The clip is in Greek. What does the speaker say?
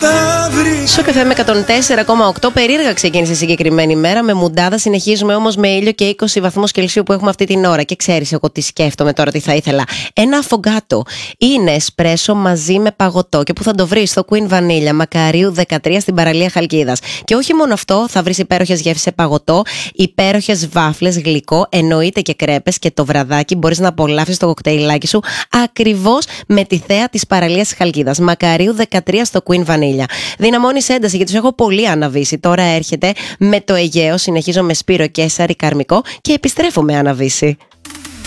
Στο καφέ με 104,8 περίεργα ξεκίνησε η συγκεκριμένη μέρα. Με μουντάδα συνεχίζουμε όμως με ήλιο και 20 βαθμούς Κελσίου που έχουμε αυτή την ώρα. Και ξέρεις εγώ τι σκέφτομαι τώρα, τι θα ήθελα. Ένα αφογκάτο. Είναι εσπρέσο μαζί με παγωτό. Και που θα το βρεις στο Queen Vanilla Μακαρίου 13 στην παραλία Χαλκίδας. Και όχι μόνο αυτό, θα βρεις υπέροχες γεύσεις σε παγωτό, υπέροχες βάφλες, γλυκό, εννοείται και κρέπες. Και το βραδάκι μπορείς να απολαύσεις το κοκτέιλάκι σου ακριβώς με τη θέα της παραλίας Χαλκίδας. Μακαρίου 13 στο Queen Vanilla. Δυναμώνεις ένταση γιατί τους έχω πολύ αναβήσει. Τώρα έρχεται με το Αιγαίο. Συνεχίζω με Σπύρο Κέσσαρη Καρμικό και επιστρέφω με Αναβίση.